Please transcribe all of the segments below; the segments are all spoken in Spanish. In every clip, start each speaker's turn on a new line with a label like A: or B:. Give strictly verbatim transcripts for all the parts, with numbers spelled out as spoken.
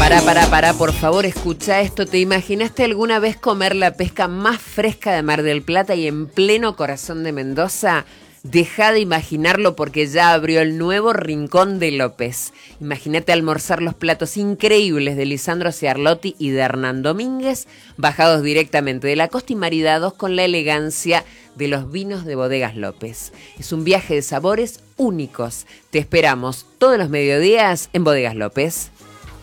A: Pará, pará, pará, por favor, escucha esto. ¿Te imaginaste alguna vez comer la pesca más fresca de Mar del Plata y en pleno corazón de Mendoza? Deja de imaginarlo porque ya abrió el nuevo Rincón de López. Imagínate almorzar los platos increíbles de Lisandro Ciarlotti y de Hernán Domínguez, bajados directamente de la costa y maridados con la elegancia de los vinos de Bodegas López. Es un viaje de sabores únicos. Te esperamos todos los mediodías en Bodegas López.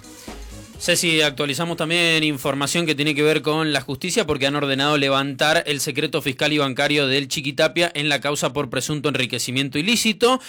B: Ceci, actualizamos también información que tiene que ver con la justicia porque han ordenado levantar el secreto fiscal y bancario del Chiquitapia en la causa por presunto enriquecimiento ilícito.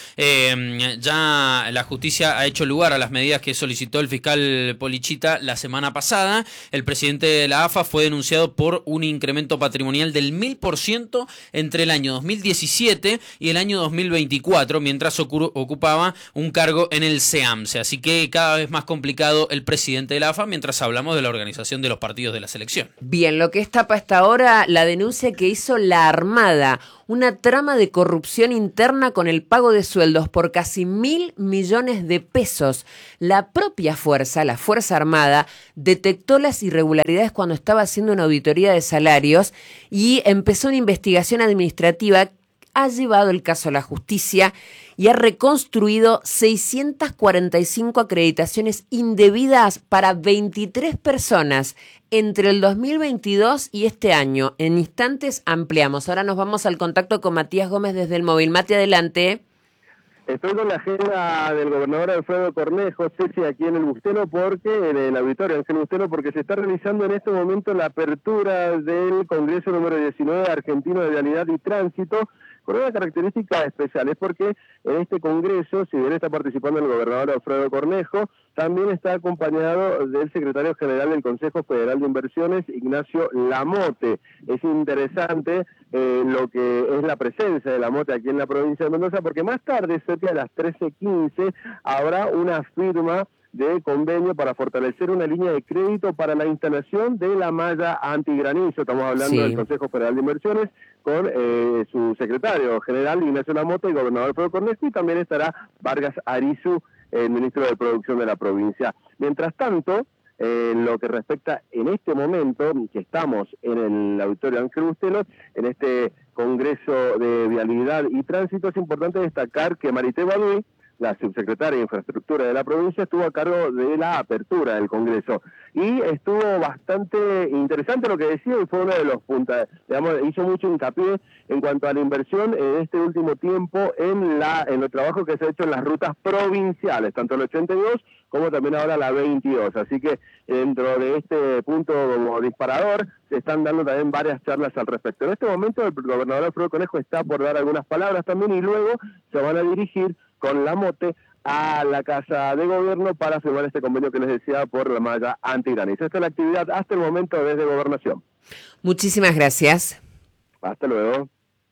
B: Eh, ya la justicia ha hecho lugar a las medidas que solicitó el fiscal Polichita la semana pasada. El presidente de la A F A fue denunciado por un incremento patrimonial del mil por ciento entre el año dos mil diecisiete y el año dos mil veinticuatro, mientras ocupaba un cargo en el SEAMSE. Así que cada vez más complicado el presidente de la A F A mientras hablamos de la organización de los partidos de la selección.
A: Bien, lo que es tapa hasta ahora, la denuncia que hizo la Armada, una trama de corrupción interna con el pago de sueldos por casi mil millones de pesos. La propia fuerza, la Fuerza Armada, detectó las irregularidades cuando estaba haciendo una auditoría de salarios y empezó una investigación administrativa. Ha llevado el caso a la justicia y ha reconstruido seiscientas cuarenta y cinco acreditaciones indebidas para veintitrés personas entre el dos mil veintidós y este año. En instantes ampliamos. Ahora nos vamos al contacto con Matías Gómez desde el móvil. Mati, adelante.
C: Estoy con la agenda del gobernador Alfredo Cornejo, Ceci, aquí en el Bustelo, porque en el auditorio Ángel Bustelo, porque se está realizando en este momento la apertura del Congreso número diecinueve Argentino de Vialidad y Tránsito, con una característica especial, es porque en este congreso, si bien está participando el gobernador Alfredo Cornejo, también está acompañado del secretario general del Consejo Federal de Inversiones, Ignacio Lamote. Es interesante eh, lo que es la presencia de Lamote aquí en la provincia de Mendoza, porque más tarde, cerca de las trece quince, habrá una firma de convenio para fortalecer una línea de crédito para la instalación de la malla antigranizo. Estamos hablando sí. del Consejo Federal de Inversiones con eh, su secretario general, Ignacio Lamote, y gobernador Alfredo Cornejo, y también estará Vargas Arizu, el ministro de Producción de la provincia. Mientras tanto, eh, lo que respecta en este momento, que estamos en el auditorio Ángel Bustelo, en este Congreso de Vialidad y Tránsito, es importante destacar que Marité Baduy, la subsecretaria de Infraestructura de la provincia, estuvo a cargo de la apertura del Congreso. Y estuvo bastante interesante lo que decía, y fue uno de los puntos, digamos, hizo mucho hincapié en cuanto a la inversión en este último tiempo en la en los trabajos que se ha hecho en las rutas provinciales, tanto el ochenta y dos como también ahora la veintidós. Así que dentro de este punto como disparador, se están dando también varias charlas al respecto. En este momento el gobernador Alfredo Cornejo está por dar algunas palabras también, y luego se van a dirigir con Lamote a la Casa de Gobierno para firmar este convenio que les decía por la malla antigranizo. Esta es la actividad hasta el momento desde Gobernación.
A: Muchísimas gracias.
C: Hasta luego.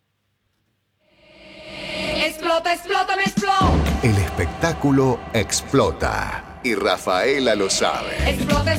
D: Explota, explota, me explota.
E: El espectáculo explota y Rafaela lo sabe.
D: Explota.